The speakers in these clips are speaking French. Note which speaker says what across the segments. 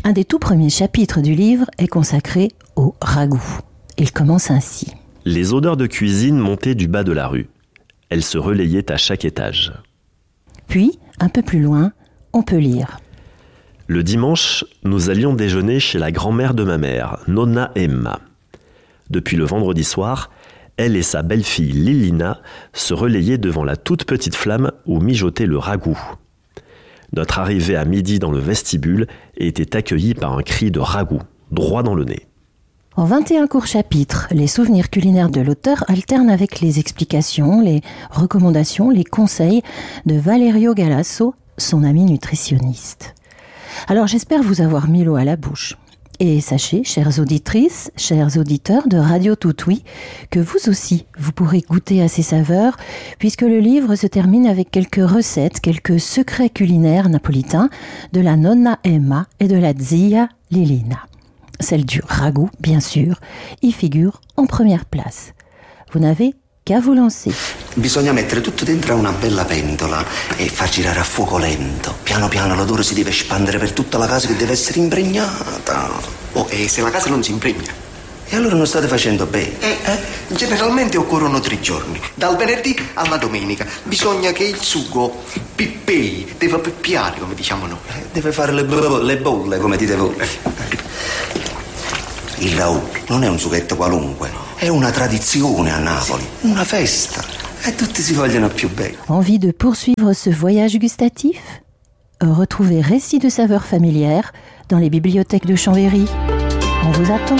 Speaker 1: Un des tout premiers chapitres du livre est consacré au ragoût. Il commence ainsi.
Speaker 2: Les odeurs de cuisine montaient du bas de la rue. Elles se relayaient à chaque étage.
Speaker 1: Puis, un peu plus loin, on peut lire.
Speaker 2: Le dimanche, nous allions déjeuner chez la grand-mère de ma mère, Nonna Emma. Depuis le vendredi soir, elle et sa belle-fille Lilina se relayaient devant la toute petite flamme où mijotait le ragoût. Notre arrivée à midi dans le vestibule était accueillie par un cri de ragoût, droit dans le nez.
Speaker 1: En 21 courts chapitres, les souvenirs culinaires de l'auteur alternent avec les explications, les recommandations, les conseils de Valerio Galasso, son ami nutritionniste. Alors j'espère vous avoir mis l'eau à la bouche. Et sachez, chères auditrices, chers auditeurs de Radio Tout-Oui, que vous aussi, vous pourrez goûter à ces saveurs, puisque le livre se termine avec quelques recettes, quelques secrets culinaires napolitains de la Nonna Emma et de la Zia Lilina. Celle du ragoût, bien sûr, y figure en première place. Vous n'avez qu'à vous lancer.
Speaker 3: Bisogna mettere tutto dentro a una bella pentola e far girare a fuoco lento. Piano piano l'odore si deve espandere per tutta la casa che deve essere impregnata.
Speaker 4: Oh, e se la casa non si impregna?
Speaker 3: E allora non state facendo bene?
Speaker 4: Generalmente occorrono 3 giorni, dal venerdì alla domenica. Bisogna che il sugo pippei, deve pippiare, come diciamo noi.
Speaker 3: Deve fare le bolle, come dite voi. Il ragù non è un sughetto qualunque, è una tradizione a Napoli, una festa, e tutti si vogliono più bene.
Speaker 1: Envie de poursuivre ce voyage gustatif? Retrouvez récits de saveurs familières dans les bibliothèques de Chambéry. On vous attend.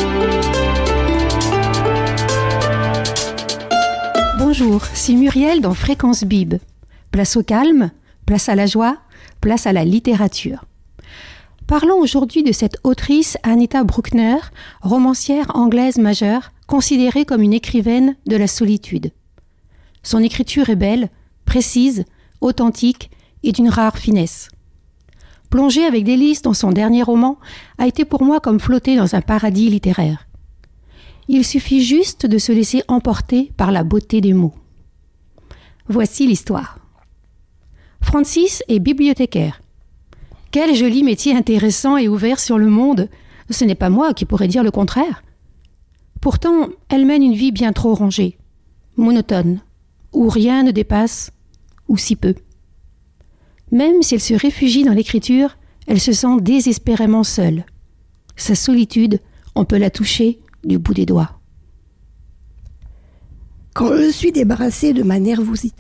Speaker 5: Bonjour, c'est Muriel dans Fréquence Bib. Place au calme, place à la joie, place à la littérature. Parlons aujourd'hui de cette autrice Anita Bruckner, romancière anglaise majeure, considérée comme une écrivaine de la solitude. Son écriture est belle, précise, authentique et d'une rare finesse. Plonger avec délice dans son dernier roman a été pour moi comme flotter dans un paradis littéraire. Il suffit juste de se laisser emporter par la beauté des mots. Voici l'histoire. Francis est bibliothécaire. Quel joli métier intéressant et ouvert sur le monde. Ce n'est pas moi qui pourrais dire le contraire. Pourtant, elle mène une vie bien trop rangée, monotone, où rien ne dépasse, ou si peu. Même si elle se réfugie dans l'écriture, elle se sent désespérément seule. Sa solitude, on peut la toucher du bout des doigts.
Speaker 6: Quand je suis débarrassée de ma nervosité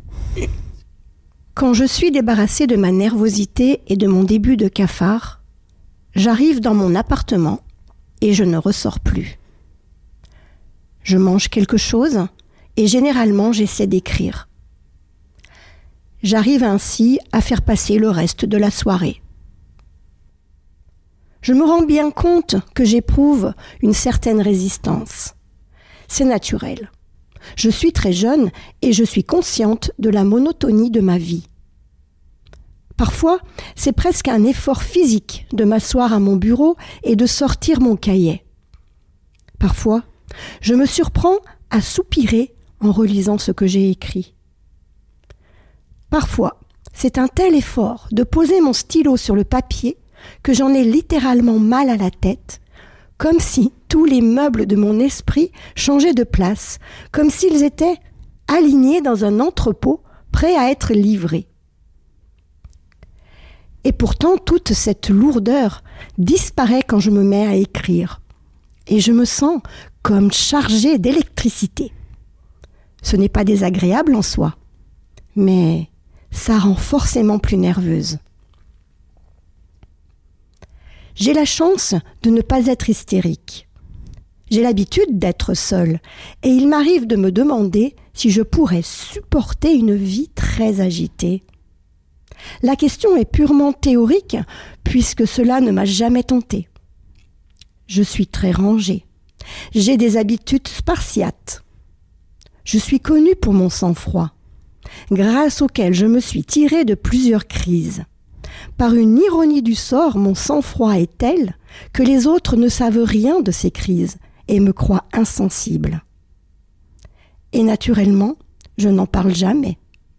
Speaker 6: et de mon début de cafard, j'arrive dans mon appartement et je ne ressors plus. Je mange quelque chose et généralement j'essaie d'écrire. J'arrive ainsi à faire passer le reste de la soirée. Je me rends bien compte que j'éprouve une certaine résistance. C'est naturel. Je suis très jeune et je suis consciente de la monotonie de ma vie. Parfois, c'est presque un effort physique de m'asseoir à mon bureau et de sortir mon cahier. Parfois, je me surprends à soupirer en relisant ce que j'ai écrit. Parfois, c'est un tel effort de poser mon stylo sur le papier que j'en ai littéralement mal à la tête, comme si tous les meubles de mon esprit changeaient de place, comme s'ils étaient alignés dans un entrepôt prêt à être livrés. Et pourtant, toute cette lourdeur disparaît quand je me mets à écrire, et je me sens comme chargée d'électricité. Ce n'est pas désagréable en soi, mais ça rend forcément plus nerveuse. J'ai la chance de ne pas être hystérique. J'ai l'habitude d'être seule et il m'arrive de me demander si je pourrais supporter une vie très agitée. La question est purement théorique puisque cela ne m'a jamais tentée. Je suis très rangée. J'ai des habitudes spartiates. Je suis connue pour mon sang-froid, grâce auquel je me suis tirée de plusieurs crises. Par une ironie du sort, mon sang-froid est tel que les autres ne savent rien de ces crises et me croient insensible. Et naturellement, je n'en parle jamais.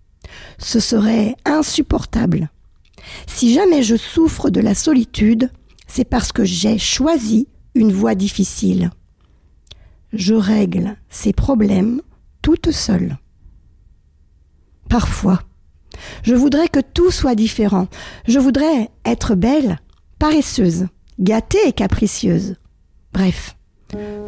Speaker 6: Ce serait insupportable. Si jamais je souffre de la solitude, c'est parce que j'ai choisi une voie difficile. Je règle ces problèmes toute seule. Parfois, je voudrais que tout soit différent. Je voudrais être belle, paresseuse, gâtée et capricieuse. Bref,